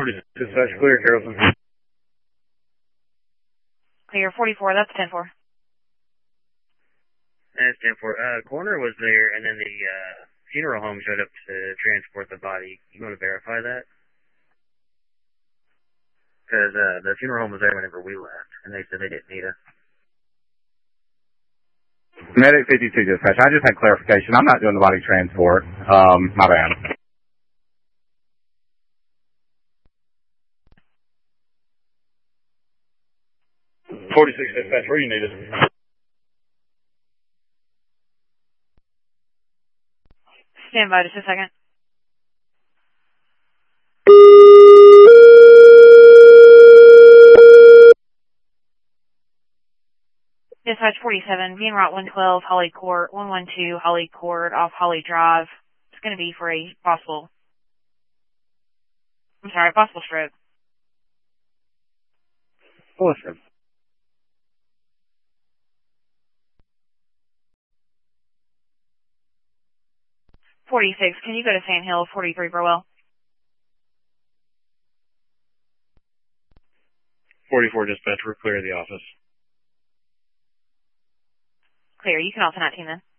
Dispatch clear, Carrollton. Clear 44, that's 10-4. That's 10-4. Coroner was there, and then the funeral home showed up to transport the body. You want to verify that? Because the funeral home was there whenever we left, and they said they didn't need us. Medic 52 dispatch. I just had clarification. I'm not doing the body transport. My bad. 46 dispatch, where you need us? Stand by just a second. Dispatch 47, being route 112, Holly Court, 112 Holly Court, off Holly Drive. It's going to be for a possible stroke. Listen. 46, can you go to Sand Hill, 43 Burwell? 44 dispatch, we're clear of the office. Clear, you can also 19 then.